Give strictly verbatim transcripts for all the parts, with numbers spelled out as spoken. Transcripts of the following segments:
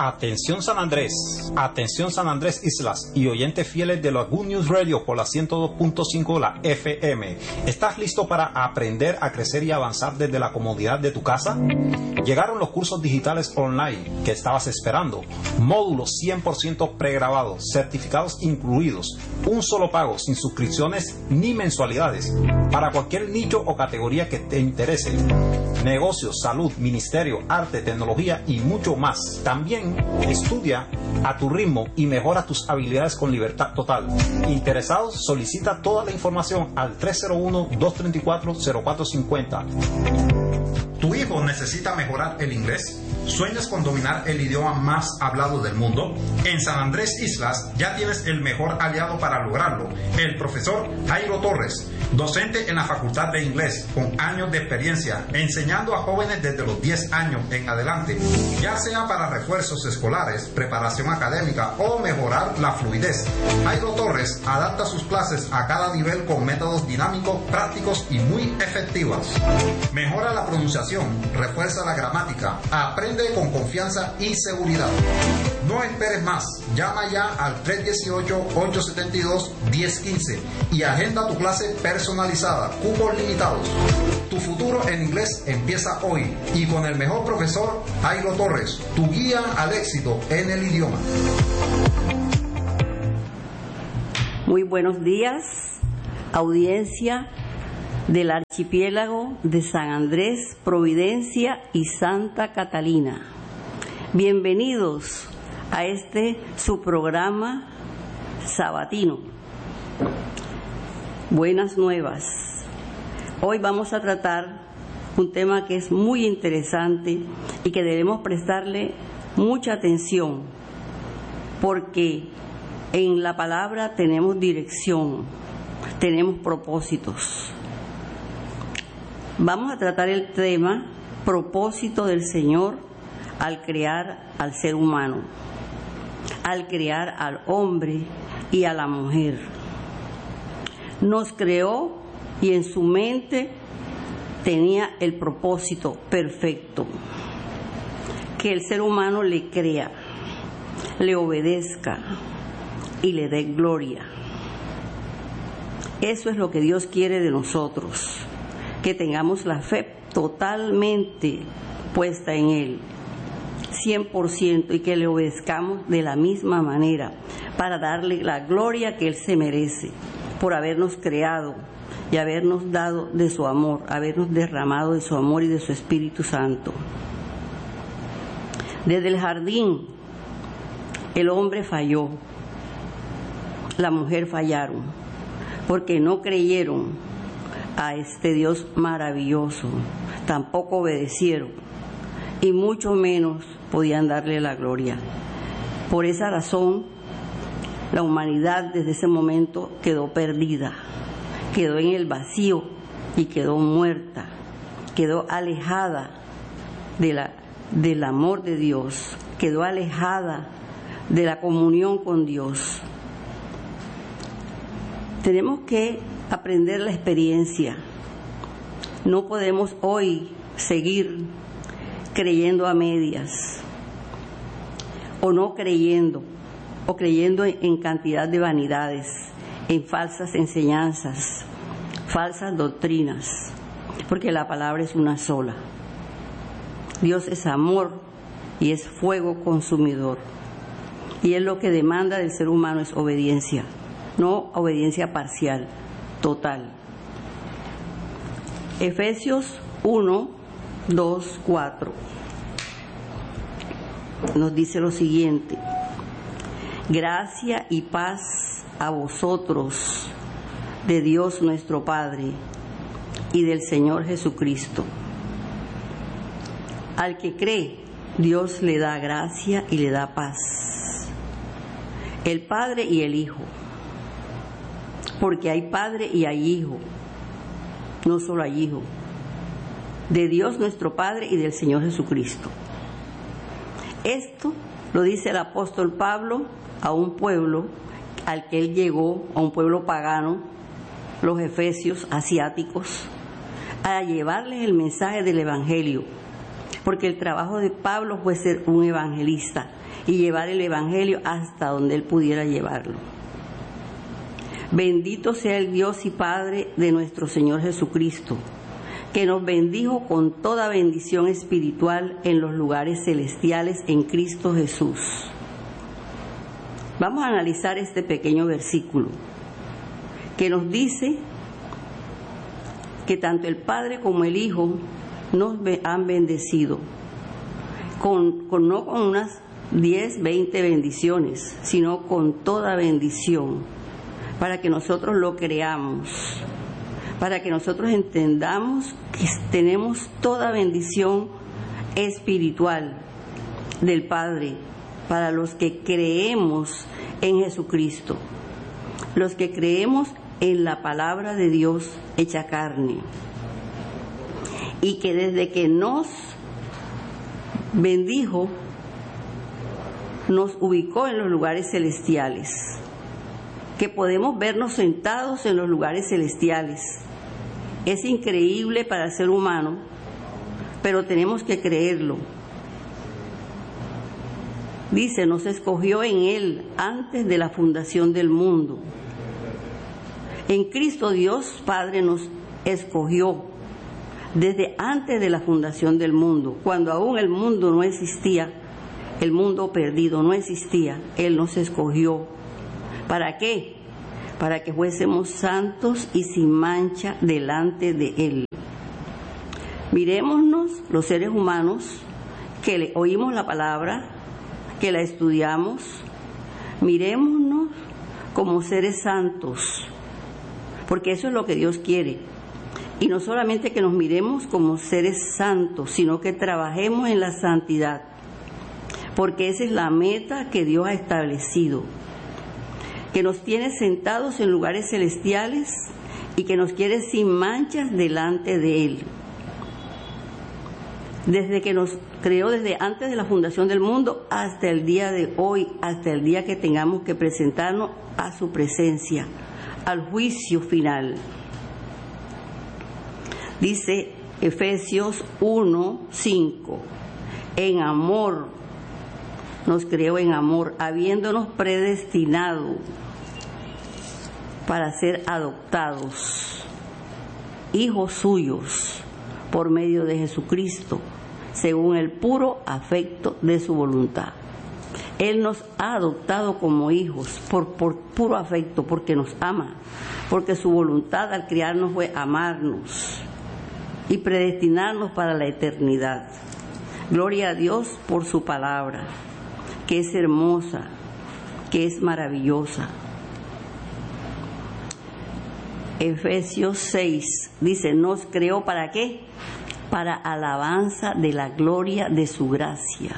Atención San Andrés, atención San Andrés Islas y oyentes fieles de la Good News Radio por la ciento dos punto cinco la F M. ¿Estás listo para aprender a crecer y avanzar desde la comodidad de tu casa? Llegaron los cursos digitales online que estabas esperando, módulos cien por ciento pregrabados, certificados incluidos, un solo pago sin suscripciones ni mensualidades, para cualquier nicho o categoría que te interese. Negocios, salud, ministerio, arte, tecnología y mucho más. También estudia a tu ritmo y mejora tus habilidades con libertad total. ¿Interesados? Solicita toda la información al tres cero uno, dos tres cuatro, cero cuatro cinco cero. ¿Tu hijo necesita mejorar el inglés? ¿Sueñas con dominar el idioma más hablado del mundo? En San Andrés Islas ya tienes el mejor aliado para lograrlo, el profesor Jairo Torres, docente en la Facultad de Inglés, con años de experiencia, enseñando a jóvenes desde los diez años en adelante, ya sea para refuerzos escolares, preparación académica o mejorar la fluidez. Jairo Torres adapta sus clases a cada nivel con métodos dinámicos, prácticos y muy efectivos. Mejora la pronunciación, refuerza la gramática, aprende con confianza y seguridad. No esperes más, llama ya al tres uno ocho, ocho siete dos, uno cero uno cinco y agenda tu clase personalizada, cupos limitados. Tu futuro en inglés empieza hoy y con el mejor profesor Jairo Torres, tu guía al éxito en el idioma. Muy buenos días, audiencia del archipiélago de San Andrés, Providencia y Santa Catalina. Bienvenidos a este su programa sabatino. Buenas nuevas. Hoy vamos a tratar un tema que es muy interesante y que debemos prestarle mucha atención, porque en la palabra tenemos dirección, tenemos propósitos. Vamos a tratar el tema propósito del Señor al crear al ser humano, al crear al hombre y a la mujer. Nos creó y en su mente tenía el propósito perfecto, que el ser humano le crea, le obedezca y le dé gloria. Eso es lo que Dios quiere de nosotros, que tengamos la fe totalmente puesta en Él, cien por ciento, y que le obedezcamos de la misma manera, para darle la gloria que Él se merece, por habernos creado y habernos dado de su amor, habernos derramado de su amor y de su Espíritu Santo. Desde el jardín, el hombre falló, la mujer fallaron, porque no creyeron a este Dios maravilloso, tampoco obedecieron y mucho menos podían darle la gloria. Por esa razón, la humanidad desde ese momento quedó perdida, quedó en el vacío y quedó muerta, quedó alejada de la, del amor de Dios, quedó alejada de la comunión con Dios. Tenemos que aprender la experiencia. No podemos hoy seguir creyendo a medias, o no creyendo, o creyendo en cantidad de vanidades, en falsas enseñanzas, falsas doctrinas, porque la palabra es una sola. Dios es amor y es fuego consumidor, y es lo que demanda del ser humano es obediencia, no obediencia parcial, total. Efesios uno, dos, cuatro nos dice lo siguiente: gracia y paz a vosotros de Dios nuestro Padre y del Señor Jesucristo. Al que cree, Dios le da gracia y le da paz, el Padre y el Hijo, porque hay Padre y hay Hijo, no solo hay Hijo, de Dios nuestro Padre y del Señor Jesucristo. Esto lo dice el apóstol Pablo a un pueblo al que él llegó, a un pueblo pagano, los efesios asiáticos, a llevarles el mensaje del Evangelio, porque el trabajo de Pablo fue ser un evangelista y llevar el evangelio hasta donde él pudiera llevarlo. Bendito sea el Dios y Padre de nuestro Señor Jesucristo, que nos bendijo con toda bendición espiritual en los lugares celestiales en Cristo Jesús. Vamos a analizar este pequeño versículo que nos dice que tanto el Padre como el Hijo nos han bendecido, con, con, no con unas diez, veinte bendiciones, sino con toda bendición, para que nosotros lo creamos, para que nosotros entendamos que tenemos toda bendición espiritual del Padre, para los que creemos en Jesucristo, los que creemos en la palabra de Dios hecha carne, y que desde que nos bendijo, nos ubicó en los lugares celestiales, que podemos vernos sentados en los lugares celestiales. Es increíble para el ser humano, pero tenemos que creerlo. Dice, nos escogió en Él antes de la fundación del mundo. En Cristo Dios Padre nos escogió desde antes de la fundación del mundo, cuando aún el mundo no existía, el mundo perdido no existía, Él nos escogió. ¿Para qué? Para que fuésemos santos y sin mancha delante de Él. Mirémonos los seres humanos que le oímos la palabra, que la estudiamos, mirémonos como seres santos, porque eso es lo que Dios quiere. Y no solamente que nos miremos como seres santos, sino que trabajemos en la santidad, porque esa es la meta que Dios ha establecido, que nos tiene sentados en lugares celestiales y que nos quiere sin manchas delante de Él. Desde que nos creó, desde antes de la fundación del mundo hasta el día de hoy, hasta el día que tengamos que presentarnos a su presencia, al juicio final. Dice Efesios uno, cinco, en amor, nos creó en amor, habiéndonos predestinado para ser adoptados, hijos suyos, por medio de Jesucristo, según el puro afecto de su voluntad. Él nos ha adoptado como hijos por, por puro afecto, porque nos ama, porque su voluntad al criarnos fue amarnos y predestinarnos para la eternidad. Gloria a Dios por su palabra, que es hermosa, que es maravillosa. Efesios seis dice, ¿nos creó para qué? Para alabanza de la gloria de su gracia.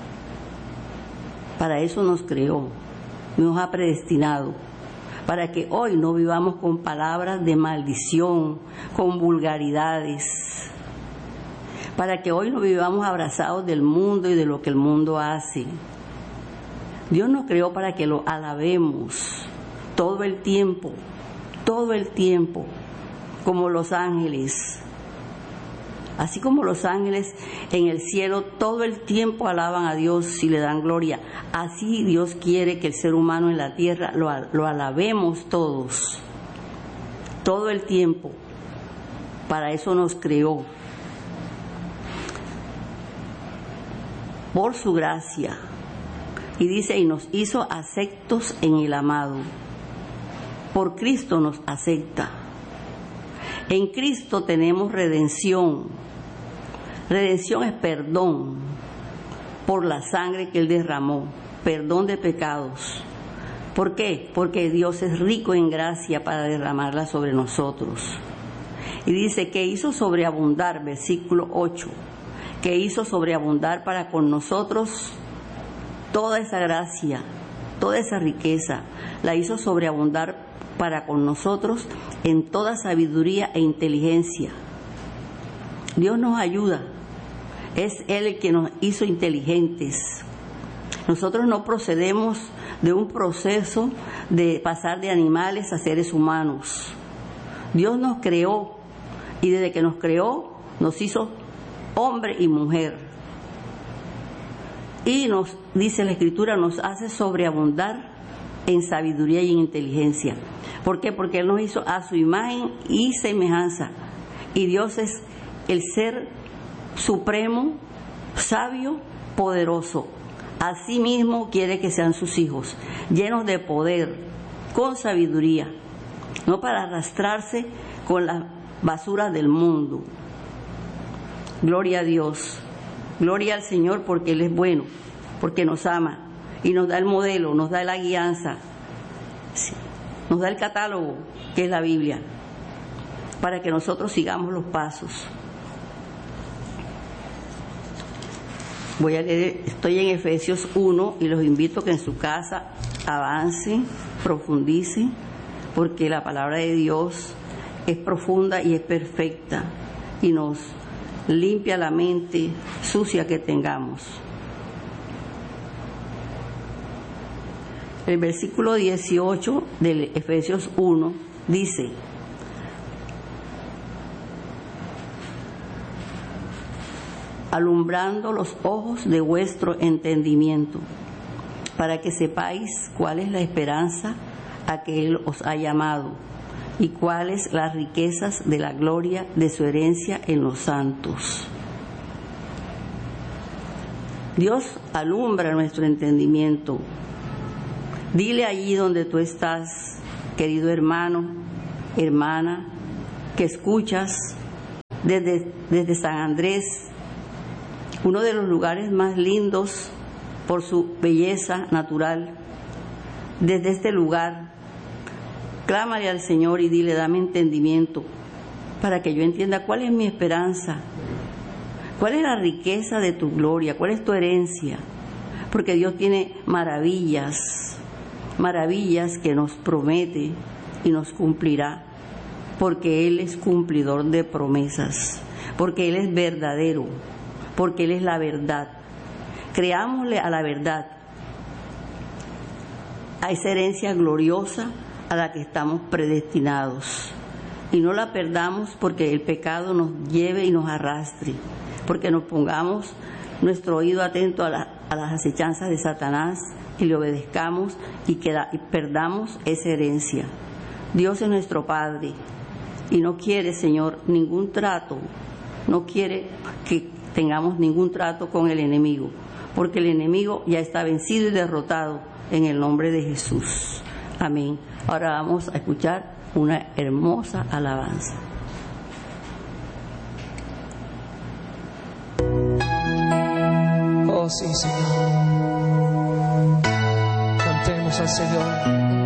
Para eso nos creó, nos ha predestinado, para que hoy no vivamos con palabras de maldición, con vulgaridades, para que hoy no vivamos abrazados del mundo y de lo que el mundo hace. Dios nos creó para que lo alabemos todo el tiempo, todo el tiempo, como los ángeles. Así como los ángeles en el cielo todo el tiempo alaban a Dios y le dan gloria, así Dios quiere que el ser humano en la tierra lo, lo alabemos todos, todo el tiempo. Para eso nos creó, por su gracia. Y dice, y nos hizo aceptos en el amado. Por Cristo nos acepta. En Cristo tenemos redención. Redención es perdón por la sangre que Él derramó, perdón de pecados. ¿Por qué? Porque Dios es rico en gracia para derramarla sobre nosotros. Y dice que hizo sobreabundar, versículo ocho, que hizo sobreabundar para con nosotros toda esa gracia, toda esa riqueza, la hizo sobreabundar para con nosotros en toda sabiduría e inteligencia. Dios nos ayuda, es Él el que nos hizo inteligentes. Nosotros no procedemos de un proceso de pasar de animales a seres humanos. Dios nos creó y desde que nos creó nos hizo hombre y mujer. y nos, dice la Escritura, nos hace sobreabundar en sabiduría y en inteligencia. ¿Por qué? Porque Él nos hizo a su imagen y semejanza. Y Dios es el ser supremo, sabio, poderoso. Asimismo quiere que sean sus hijos, llenos de poder, con sabiduría, no para arrastrarse con las basuras del mundo. Gloria a Dios, gloria al Señor, porque Él es bueno, porque nos ama y nos da el modelo, nos da la guianza, nos da el catálogo que es la Biblia, para que nosotros sigamos los pasos. Voy a leer, estoy en Efesios uno y los invito a que en su casa avancen, profundicen, porque la palabra de Dios es profunda y es perfecta y nos limpia la mente sucia que tengamos. El versículo dieciocho de Efesios uno dice: alumbrando los ojos de vuestro entendimiento, para que sepáis cuál es la esperanza a que Él os ha llamado, y cuáles las riquezas de la gloria de su herencia en los santos. Dios alumbra nuestro entendimiento. Dile allí donde tú estás, querido hermano, hermana, que escuchas desde, desde San Andrés, uno de los lugares más lindos por su belleza natural. Desde este lugar, clámale al Señor y dile: dame entendimiento para que yo entienda cuál es mi esperanza, cuál es la riqueza de tu gloria, cuál es tu herencia, porque Dios tiene maravillas, maravillas que nos promete y nos cumplirá, porque Él es cumplidor de promesas, porque Él es verdadero, porque Él es la verdad. Creámosle a la verdad, a esa herencia gloriosa a la que estamos predestinados, y no la perdamos porque el pecado nos lleve y nos arrastre, porque nos pongamos nuestro oído atento a, la, a las acechanzas de Satanás y le obedezcamos y, queda, y perdamos esa herencia. Dios es nuestro Padre y no quiere, Señor, ningún trato, no quiere que tengamos ningún trato con el enemigo, porque el enemigo ya está vencido y derrotado en el nombre de Jesús. Amén. Ahora vamos a escuchar una hermosa alabanza. Oh sí, Señor. Cantemos al Señor.